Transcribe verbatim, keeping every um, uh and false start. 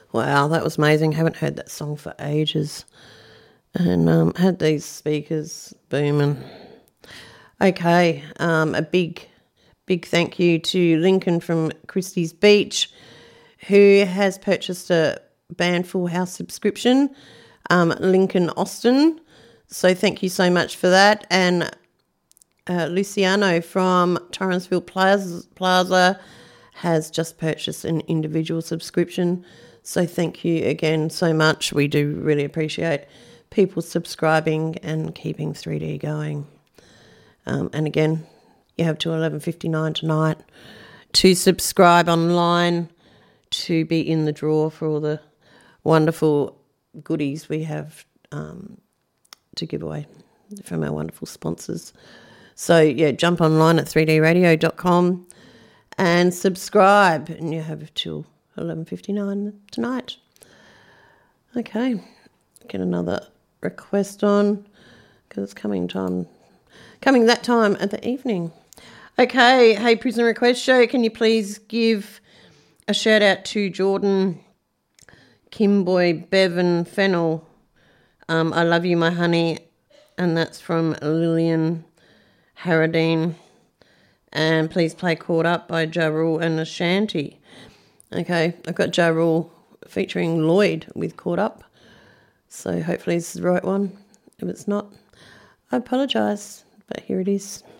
Wow, that was amazing. Haven't heard that song for ages. And um, had these speakers booming. Okay, um, a big, big thank you to Lincoln from Christie's Beach, who has purchased a band Full House subscription, um, Lincoln Austin. So thank you so much for that. And uh, Luciano from Torrensville Plaza, Plaza has just purchased an individual subscription. So thank you again so much. We do really appreciate people subscribing and keeping three D going. Um, and again, you have till eleven fifty-nine tonight to subscribe online to be in the draw for all the wonderful goodies we have um, to give away from our wonderful sponsors. So, yeah, jump online at three d radio dot com and subscribe, and you have till eleven fifty-nine tonight. Okay, get another request on because it's coming time, coming that time at the evening. Okay, hey, Prison Request Show, can you please give a shout out to Jordan, Kimboy, Bevan, Fennel, um, I Love You, My Honey, and that's from Lillian Harradine. And please play Caught Up by Ja Rule and Ashanti. Okay, I've got Ja Rule featuring Lloyd with Caught Up. So hopefully this is the right one. If it's not, I apologise, but here it is.